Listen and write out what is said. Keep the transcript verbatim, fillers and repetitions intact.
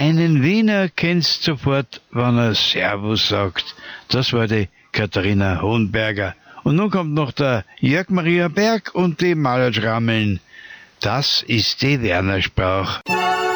Einen Wiener kennst sofort, wenn er Servus sagt. Das war die Katharina Hohenberger. Und nun kommt noch der Jörg Maria Berg und die Malerschrammeln. Das ist die Wernersprach.